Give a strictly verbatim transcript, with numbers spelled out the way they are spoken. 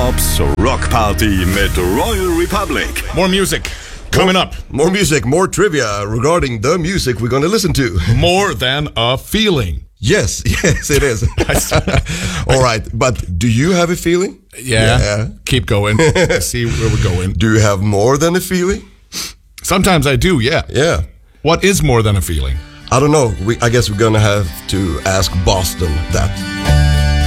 Bobs Rock Party mit Royal Republic. More music coming up. More music, more trivia regarding the music we're going to listen to. More than a feeling. Yes, yes, it is. All right, but do you have a feeling? Yeah. yeah. Keep going. See where we're going. Do you have more than a feeling? Sometimes I do, yeah. Yeah. What is more than a feeling? I don't know. We, I guess we're going to have to ask Boston that.